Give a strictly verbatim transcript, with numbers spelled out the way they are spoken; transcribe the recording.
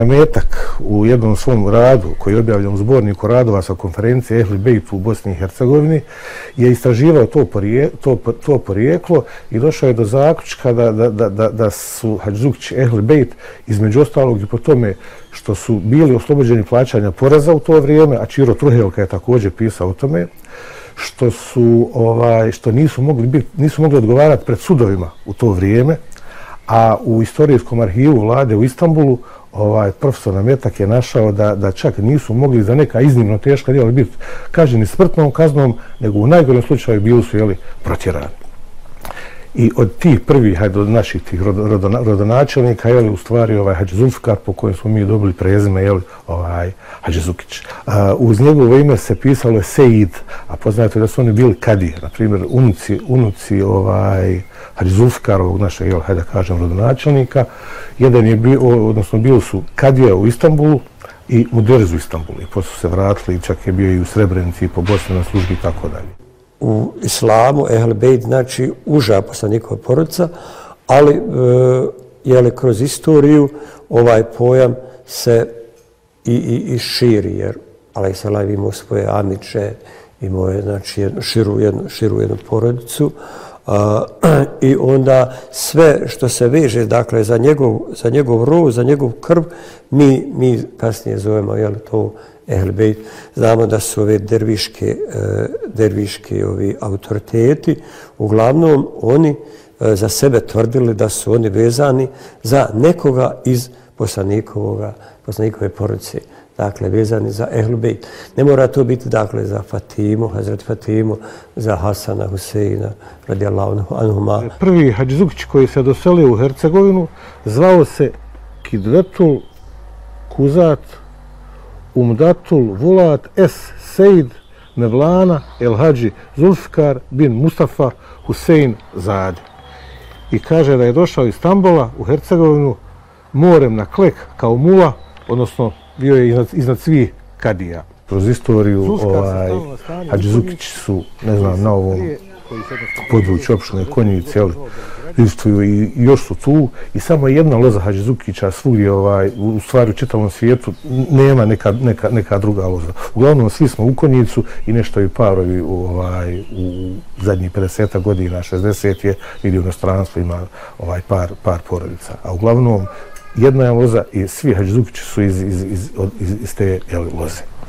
Metak u jednom svom radu koji je objavljen u zborniku radova sa konferencije Ehli Bejt u Bosni i Hercegovini je istraživao to, porije, to, to porijeklo i došao je do zaključka da, da, da, da, da su Hadžizukić Ehli Bejt između ostalog i po tome što su bili oslobođeni plaćanja poreza u to vrijeme, a Čiro Truhelka je također pisao o tome, što su ovaj što nisu mogli biti, nisu mogli odgovarati pred sudovima u to vrijeme, a u istorijskom arhivu vlade u Istanbulu ovaj profesor Nametak je našao da, da čak nisu mogli za neka iznimno teška djela biti kažnjeni smrtnom kaznom, nego u najgorem slučaju bili su jeli protjerani. I od tih prvih, hajde, od naših tih rodonačelnika, je li u stvari ovaj Hadži Zulfikar, po kojem smo mi dobili prezime, je li ovaj Hadžizukić. Uh, uz njegovo ime se pisalo je Sejid, a poznajete da su oni bili kadije, na primjer unuci, unuci ovaj Hadži Zulfikarovog našeg, jel, hajde kažem, rodonačelnika. Jedan je bio, odnosno bili su kadija u Istanbulu i muderez u Istanbulu. I poslije su se vratili, čak je bio i u Srebrenici, i po Bosni na službi i tako dalje. U islamu Ehl Bejt znači uža poslanikova porodica, ali e, je li kroz istoriju ovaj pojam se i, i, i širi, jer alejselam imao svoje amiče, imao je znači jednu, širu, jednu, širu jednu porodicu, a, i onda sve što se veže dakle za njegov, za njegov rod, za njegov krv, mi, mi kasnije zovemo je li to Ehl Bejt. Znamo da su ove derviške, derviške ovi autoriteti, uglavnom oni za sebe tvrdili da su oni vezani za nekoga iz poslanikovoga, poslanikove porodice. Dakle, vezani za Ehl Bejt. Ne mora to biti dakle za Fatimu, Hazret Fatimu, za Hasana, Huseina, radijallahu anhuma. Prvi Hadžizukić koji se doselio u Hercegovinu zvao se Kidvetul Kuzat Umdatul Vulat Es Sejid Mevlana El Hadži Zulfikar bin Mustafa Husein Zade. I kaže da je došao iz Stambola u Hercegovinu morem na klek kao mula, odnosno bio je iznad, iznad svih kadija. Kroz istoriju ovaj, Hadžizukić su, ne znam, na ovom području opštine Konjice, jel, istuju i još su tu i samo jedna loza Hadžizukića svugdje ovaj, u stvari u čitavom svijetu nema neka, neka, neka druga loza. Uglavnom svi smo u Konjicu i nešto i parovi u, ovaj, u zadnjih pedeset godina, šezdeset je vidi u inostranstvu ima ovaj, par, par porodica. A uglavnom jedna je loza i svi Hadžizukići su iz, iz, iz, iz, iz te jel, loze.